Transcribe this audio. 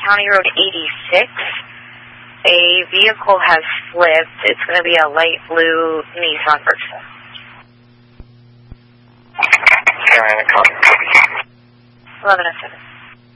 County Road 86. A vehicle has flipped. It's going to be a light blue Nissan Versa. 1107.